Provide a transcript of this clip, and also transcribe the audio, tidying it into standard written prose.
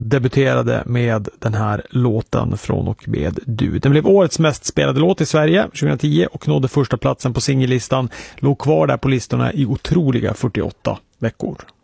debuterade med den här låten Från och med du. Den blev årets mest spelade låt i Sverige 2010 och nådde första platsen på singellistan. Låg kvar där på listorna i otroliga 48 veckor.